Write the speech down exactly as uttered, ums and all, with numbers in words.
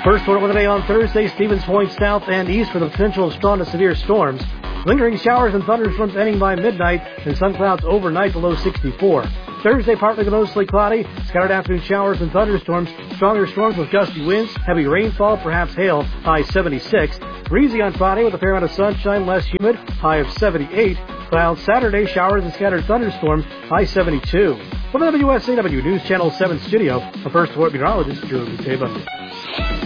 First order of the day on Thursday, Stevens Point south and east for the potential of strong to severe storms. Lingering showers and thunderstorms ending by midnight, and sun clouds overnight below sixty-four. Thursday, partly to mostly cloudy, scattered afternoon showers and thunderstorms, stronger storms with gusty winds, heavy rainfall, perhaps hail, high seventy-six. Breezy on Friday with a fair amount of sunshine, less humid, high of seventy-eight. Clouds Saturday, showers and scattered thunderstorms, high seventy-two. From the W S A W News Channel seven studio, the first alert meteorologist, Drew Guteba.